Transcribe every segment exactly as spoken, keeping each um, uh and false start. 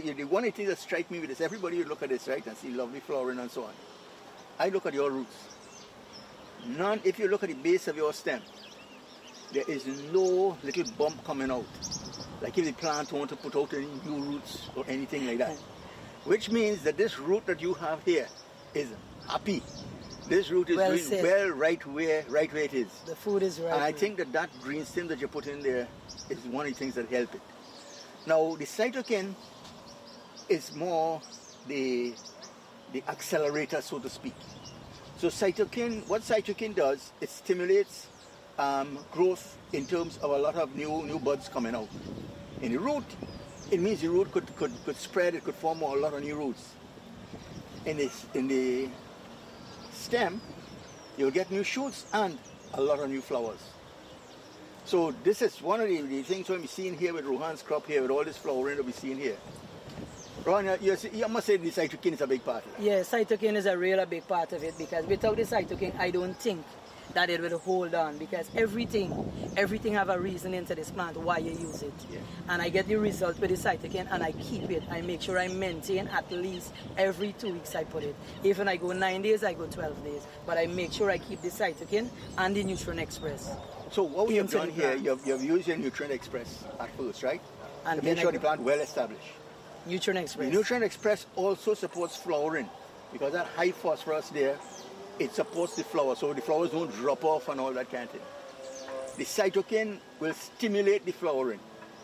you, the one thing that strikes me with this, everybody would look at this, right, and see lovely flowering and so on. I look at your roots. None, if you look at the base of your stem, there is no little bump coming out. Like if the plant want to put out any new roots or anything like that. Which means that this root that you have here is happy. This root is well, doing well right where, right where it is. The food is right. And I think that that green stem that you put in there is one of the things that help it. Now, the cytokine is more the, the accelerator, so to speak. So cytokine, what cytokine does, it stimulates um, growth in terms of a lot of new new buds coming out. In the root, it means the root could, could, could spread, it could form a lot of new roots. In, this, in the stem, you'll get new shoots and a lot of new flowers. So this is one of the, the things we're seeing here with Rohan's crop here, with all this flowering that we're seeing here. Rohan, you, you must say the cytokine is a big part of it. Yeah, cytokine is a real big part of it, because without the cytokine, I don't think that it will hold on, because everything, everything have a reason into this plant why you use it. Yeah. And I get the result with the cytokine and I keep it. I make sure I maintain at least every two weeks I put it. If I go nine days, I go twelve days. But I make sure I keep the cytokine and the Nutrient Express. So what we have done here, you've, you've used your Nutrient Express at first, right? And to make sure the plant well established. Nutrient Express. The Nutrient Express also supports flowering, because that high phosphorus there, it supports the flower, so the flowers don't drop off and all that kind of thing. The cytokine will stimulate the flowering,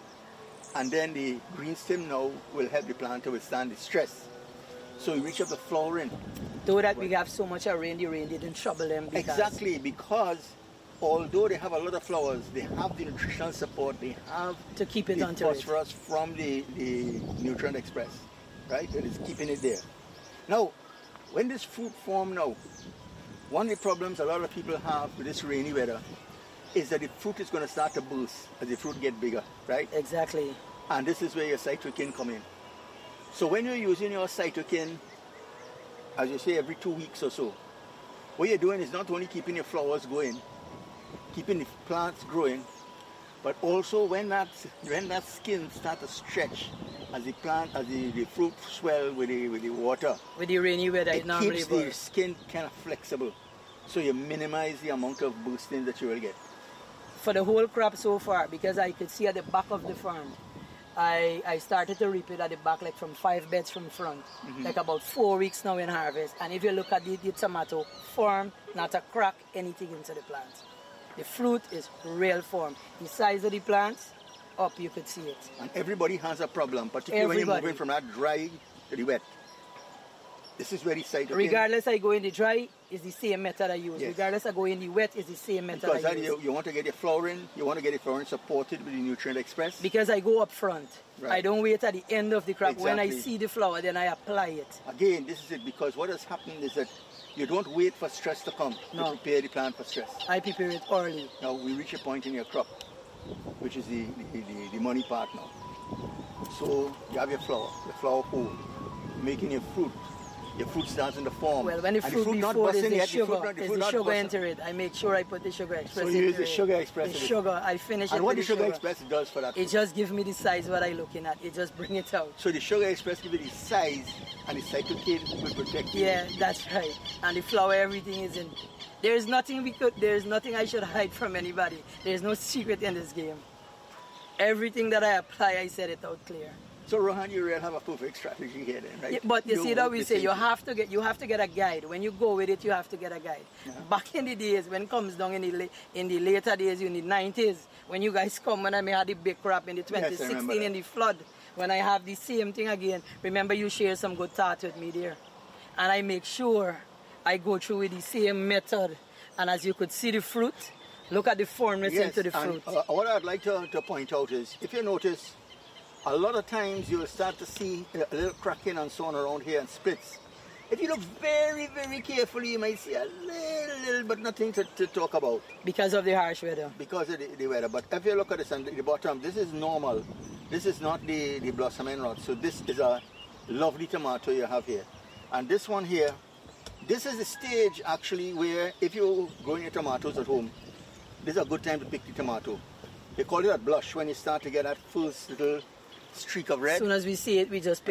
and then the green stem now will help the plant to withstand the stress. So you reach up the flowering. Though that we have so much rain, the rain didn't trouble them. Because exactly, because although they have a lot of flowers, they have the nutritional support, they have to keep it the onto phosphorus it. from the, the Nutrient Express, right? It is keeping it there. Now, when this fruit form now, one of the problems a lot of people have with this rainy weather is that the fruit is going to start to burst as the fruit get bigger, right? Exactly. And this is where your cytokine come in. So when you're using your cytokine, as you say, every two weeks or so, what you're doing is not only keeping your flowers going, keeping the plants growing, but also when that when that skin starts to stretch, as the plant, as the, the fruit swell with the with the water, with the rainy weather, it it normally keeps the skin kind of flexible, so you minimize the amount of bursting that you will get. For the whole crop so far, because I could see at the back of the farm, I I started to reap it at the back, like from five beds from front, mm-hmm. like about four weeks now in harvest. And if you look at the, the tomato form, not a crack, anything into the plant. The fruit is real form. The size of the plants, up you could see it. And everybody has a problem, particularly everybody. when you're moving from that dry to the wet. This is very cytokine. Regardless I go in the dry, it's the same method I use. Yes. Regardless I go in the wet, it's the same method because I use. use. You, you want to get your flowering, you want to get your flowering supported with the Nutrient Express. Because I go up front. Right. I don't wait at the end of the crop. Exactly. When I see the flower, then I apply it. Again, this is it, because what has happened is that you don't wait for stress to come no. to prepare the plant for stress. I prepare it early. Now we reach a point in your crop, which is the, the, the, the money part now. So you have your flower, the flower pole, making your fruit. Your fruit starts in the form. Well, when the fruit, fruit before is the yet, sugar, the fruit not, the is fruit the sugar busting. enter it. I make sure I put the sugar express so into you it. use the sugar express. The sugar, I finish and it what with the the sugar sugar express does for that It fruit? just gives me the size what I'm looking at. It just bring it out. So the sugar express gives you the size, and the cytokine will protect you. Yeah, that's right. And the flour, everything is in. There is nothing we could. There is nothing I should hide from anybody. There is no secret in this game. Everything that I apply, I set it out clear. So Rohan, you really have a perfect strategy here then, right? Yeah, but you, you see that we say you thing. have to get you have to get a guide. When you go with it, you have to get a guide. Yeah. Back in the days, when it comes down in the in the later days, in the nineties, when you guys come, when I may had the big crop in the twenty sixteen yes, in the flood, when I have the same thing again, remember you share some good thoughts with me there. And I make sure I go through with the same method. And as you could see the fruit, look at the formness yes, into the fruit. And, uh, what I'd like to, to point out is, if you notice, a lot of times you will start to see a little cracking and so on around here and splits. If you look very, very carefully, you might see a little, little but nothing to, to talk about. Because of the harsh weather. Because of the, the weather. But if you look at this on the bottom, this is normal. This is not the, the blossoming rot. So this is a lovely tomato you have here. And this one here, this is the stage actually where if you're growing your tomatoes at home, this is a good time to pick the tomato. They call it a blush when you start to get that first little streak of red. As soon as we see it, we just pick